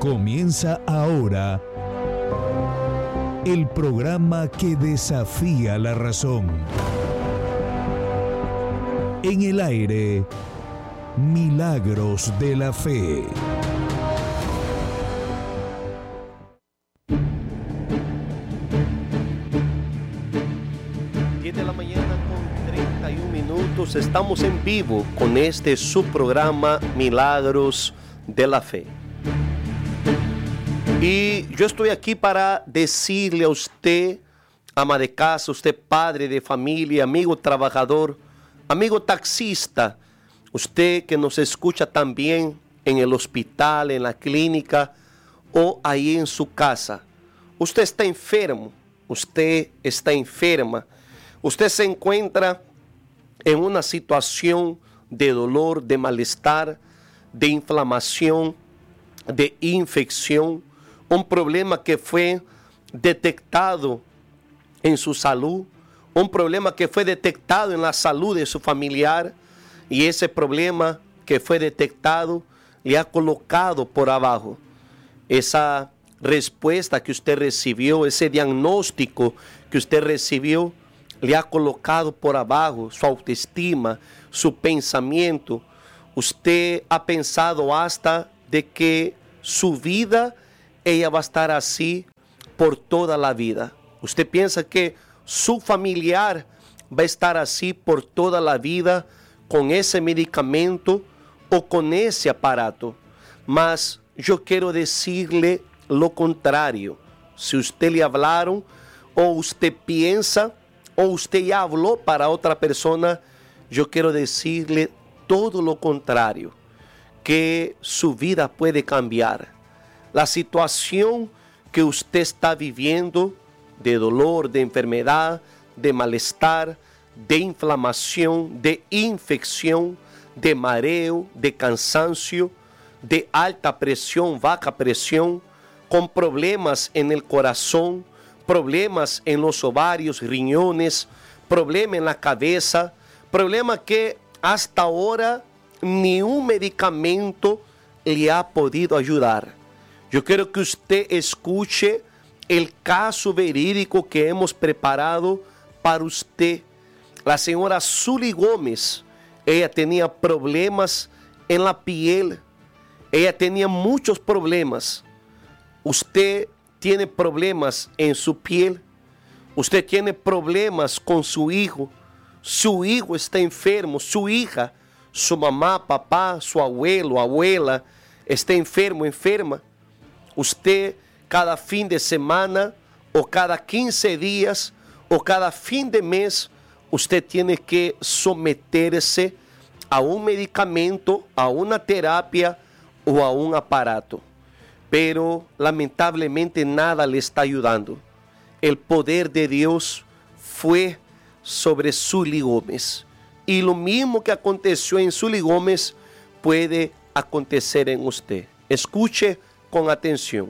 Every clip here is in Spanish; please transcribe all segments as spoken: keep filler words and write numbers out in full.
Comienza ahora el programa que desafía la razón. En el aire, Milagros de la Fe. diez de la mañana con treinta y un minutos. Estamos en vivo con este subprograma Milagros de la Fe. Y yo estoy aquí para decirle a usted, ama de casa, usted padre de familia, amigo trabajador, amigo taxista, usted que nos escucha también en el hospital, en la clínica o ahí en su casa. Usted está enfermo, usted está enferma, usted se encuentra en una situación de dolor, de malestar, de inflamación, de infección, un problema que fue detectado en su salud, un problema que fue detectado en la salud de su familiar, y ese problema que fue detectado le ha colocado por abajo. Esa respuesta que usted recibió, ese diagnóstico que usted recibió, le ha colocado por abajo su autoestima, su pensamiento. Usted ha pensado hasta de que su vida, ella va a estar así por toda la vida. Usted piensa que su familiar va a estar así por toda la vida con ese medicamento o con ese aparato. Mas yo quiero decirle lo contrario. Si usted le hablaron o usted piensa o usted ya habló para otra persona, yo quiero decirle todo lo contrario, que su vida puede cambiar. La situación que usted está viviendo de dolor, de enfermedad, de malestar, de inflamación, de infección, de mareo, de cansancio, de alta presión, baja presión, con problemas en el corazón, problemas en los ovarios, riñones, problema en la cabeza, problema que hasta ahora ni un medicamento le ha podido ayudar. Yo quiero que usted escuche el caso verídico que hemos preparado para usted. La señora Zuly Gómez, ella tenía problemas en la piel, ella tenía muchos problemas. Usted tiene problemas en su piel, usted tiene problemas con su hijo, su hijo está enfermo, su hija, su mamá, papá, su abuelo, abuela, está enfermo, enferma. Usted cada fin de semana o cada quince días o cada fin de mes, usted tiene que someterse a un medicamento, a una terapia o a un aparato. Pero lamentablemente nada le está ayudando. El poder de Dios fue sobre Zuly Gómez. Y lo mismo que aconteció en Zuly Gómez puede acontecer en usted. Escuche con atención.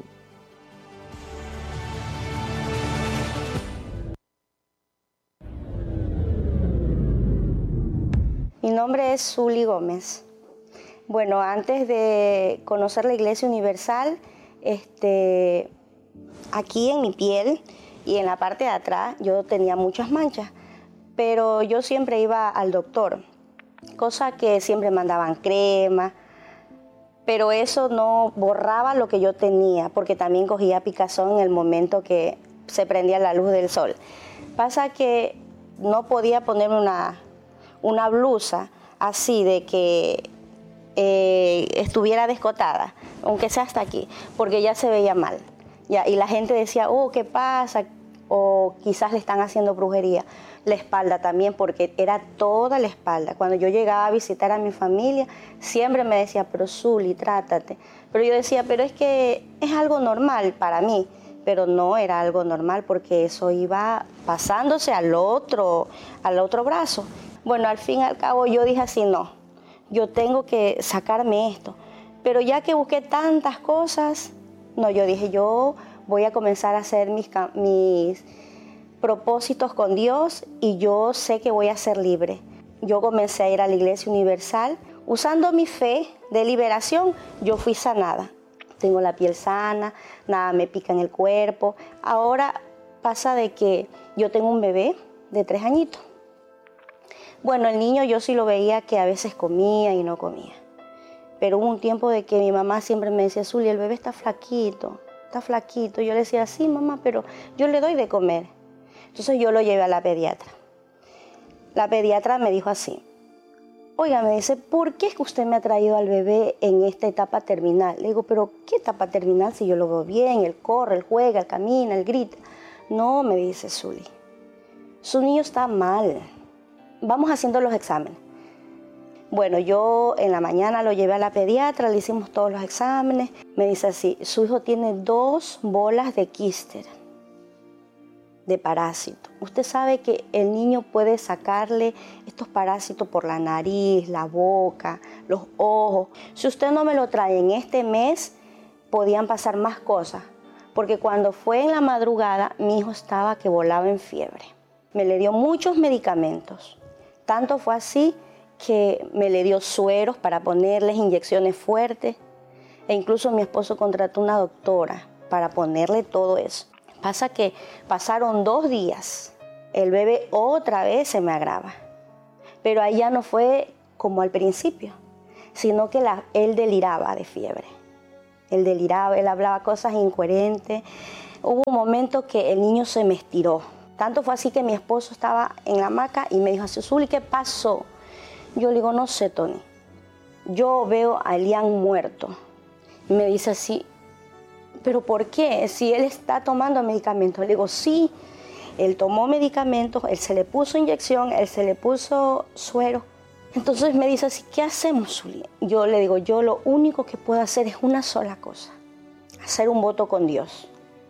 Mi nombre es Zuly Gómez. Bueno, antes de conocer la Iglesia Universal, este, aquí en mi piel y en la parte de atrás yo tenía muchas manchas, pero yo siempre iba al doctor, cosa que siempre mandaban crema, pero eso no borraba lo que yo tenía, porque también cogía picazón en el momento que se prendía la luz del sol. Pasa que no podía ponerme una, una blusa así de que eh, estuviera descotada, aunque sea hasta aquí, porque ya se veía mal. Ya, y la gente decía, oh, ¿qué pasa? O quizás le están haciendo brujería. La espalda también, porque era toda la espalda. Cuando yo llegaba a visitar a mi familia, siempre me decía, pero Zuly, trátate. Pero yo decía, pero es que es algo normal para mí. Pero no era algo normal, porque eso iba pasándose al otro, al otro brazo. Bueno, al fin y al cabo yo dije así, no, yo tengo que sacarme esto. Pero ya que busqué tantas cosas, no, yo dije, yo voy a comenzar a hacer mis, mis propósitos con Dios y yo sé que voy a ser libre. Yo comencé a ir a la Iglesia Universal. Usando mi fe de liberación, yo fui sanada. tengo la piel sana, nada me pica en el cuerpo. Ahora pasa de que yo tengo un bebé de tres añitos. Bueno, el niño yo sí lo veía que a veces comía y no comía. Pero hubo un tiempo de que mi mamá siempre me decía, Zuli, el bebé está flaquito, está flaquito. Yo le decía, sí, mamá, pero yo le doy de comer. Entonces yo lo llevé a la pediatra. La pediatra me dijo así, oiga, me dice, ¿por qué es que usted me ha traído al bebé en esta etapa terminal? Le digo, pero ¿qué etapa terminal si yo lo veo bien? Él corre, él juega, él camina, él grita. No, me dice Zuli, su niño está mal. Vamos haciendo los exámenes. Bueno, yo en la mañana lo llevé a la pediatra, le hicimos todos los exámenes. Me dice así, su hijo tiene dos bolas de quíster, de parásito. Usted sabe que el niño puede sacarle estos parásitos por la nariz, la boca, los ojos. Si usted no me lo trae en este mes, podían pasar más cosas. Porque cuando fue en la madrugada, mi hijo estaba que volaba en fiebre. Me le dio muchos medicamentos. Tanto fue así que me le dio sueros para ponerles inyecciones fuertes. E incluso mi esposo contrató una doctora para ponerle todo eso. Pasa que pasaron dos días. El bebé otra vez se me agrava. Pero ahí ya no fue como al principio, sino que la, él deliraba de fiebre. Él deliraba, él hablaba cosas incoherentes. Hubo un momento que el niño se me estiró. Tanto fue así que mi esposo estaba en la hamaca y me dijo, Zuli, ¿qué pasó? Yo le digo, no sé, Tony. Yo veo a Elian muerto. Y me dice así, ¿pero por qué? Si él está tomando medicamentos. Le digo, sí, él tomó medicamentos, él se le puso inyección, él se le puso suero. Entonces me dice así, ¿qué hacemos, Zuli? Yo le digo, yo lo único que puedo hacer es una sola cosa, hacer un voto con Dios.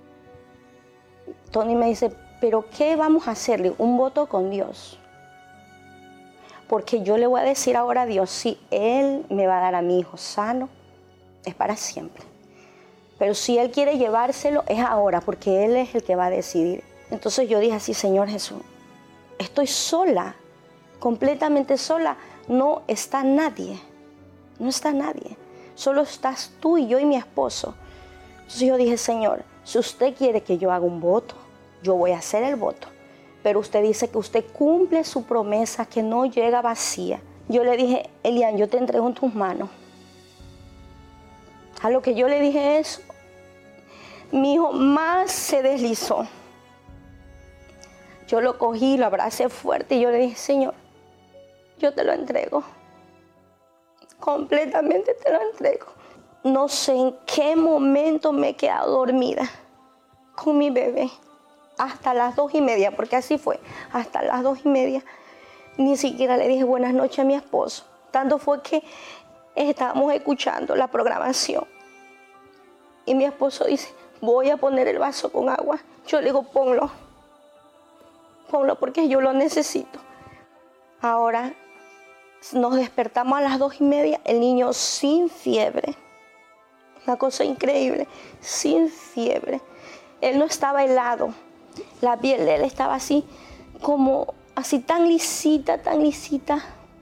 Tony me dice, ¿pero qué vamos a hacerle? Un voto con Dios. Porque yo le voy a decir ahora a Dios, si Él me va a dar a mi hijo sano, es para siempre. Pero si Él quiere llevárselo, es ahora, porque Él es el que va a decidir. Entonces yo dije así, Señor Jesús, estoy sola, completamente sola. No está nadie, no está nadie. Solo estás tú y yo y mi esposo. Entonces yo dije, Señor, si usted quiere que yo haga un voto, yo voy a hacer el voto. Pero usted dice que usted cumple su promesa, que no llega vacía. Yo le dije, Elian, yo te entrego en tus manos. A lo que yo le dije eso, mi hijo más se deslizó. Yo lo cogí, lo abracé fuerte y yo le dije, Señor, yo te lo entrego. Completamente te lo entrego. No sé en qué momento me he quedado dormida con mi bebé. Hasta las dos y media, porque así fue. Hasta las dos y media. Ni siquiera le dije buenas noches a mi esposo. Tanto fue que estábamos escuchando la programación. Y mi esposo dice, voy a poner el vaso con agua. Yo le digo, ponlo. Ponlo porque yo lo necesito. Ahora nos despertamos a las dos y media, el niño sin fiebre. Una cosa increíble, sin fiebre. Él no estaba helado. La piel de él estaba así, como así tan lisita, tan lisita.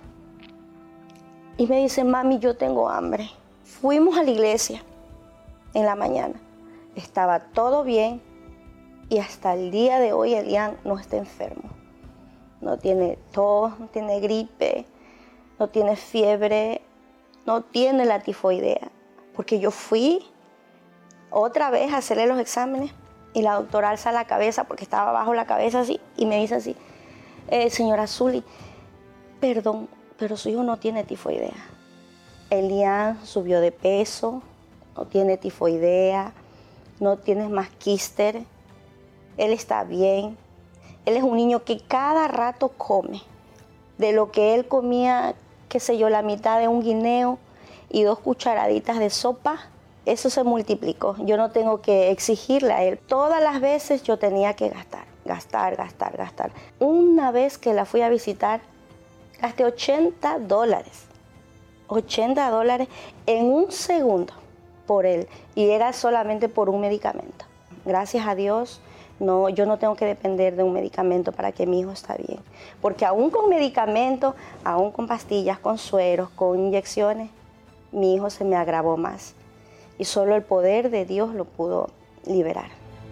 Y me dice, mami, yo tengo hambre. Fuimos a la iglesia en la mañana. Estaba todo bien y hasta el día de hoy Elian no está enfermo. No tiene tos, no tiene gripe, no tiene fiebre, no tiene la tifoidea. Porque yo fui otra vez a hacerle los exámenes y la doctora alza la cabeza porque estaba bajo la cabeza así y me dice así, eh, señora Zuli, perdón, pero su hijo no tiene tifoidea. Elian subió de peso, no tiene tifoidea, no tiene más quíster, él está bien. Él es un niño que cada rato come. De lo que él comía, qué sé yo, la mitad de un guineo y dos cucharaditas de sopa, eso se multiplicó. Yo no tengo que exigirle a él. Todas las veces yo tenía que gastar, gastar, gastar, gastar. Una vez que la fui a visitar, gasté ochenta dólares. ochenta dólares en un segundo por él. Y era solamente por un medicamento. Gracias a Dios, no, yo no tengo que depender de un medicamento para que mi hijo está bien. Porque aún con medicamentos, aún con pastillas, con sueros, con inyecciones, mi hijo se me agravó más. y solo el poder de Dios lo pudo liberar.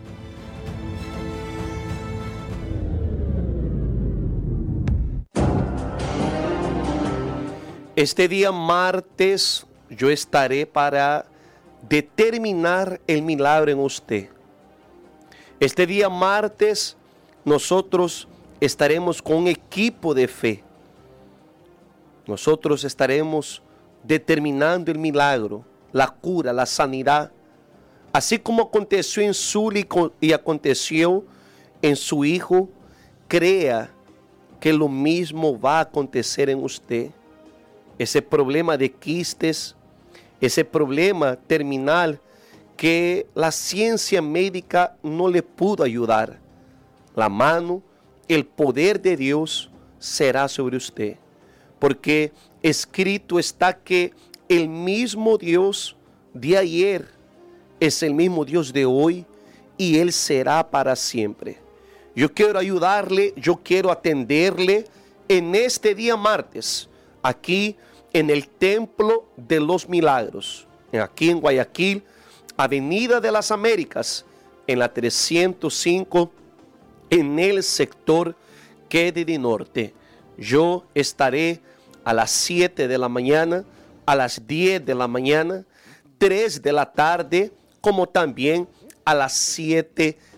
Este día martes yo estaré para determinar el milagro en usted. Este día martes nosotros estaremos con un equipo de fe. Nosotros estaremos determinando el milagro, la cura, la sanidad. Así como aconteció en Zuli y aconteció en su hijo, crea que lo mismo va a acontecer en usted. Ese problema de quistes, ese problema terminal que la ciencia médica no le pudo ayudar. La mano, el poder de Dios será sobre usted. Porque escrito está que el mismo Dios de ayer es el mismo Dios de hoy y Él será para siempre. Yo quiero ayudarle, yo quiero atenderle en este día martes, aquí en el Templo de los Milagros, aquí en Guayaquil, Avenida de las Américas, en la trescientos cinco, en el sector Kennedy Norte. Yo estaré a las siete de la mañana, a las diez de la mañana, tres de la tarde, como también a las siete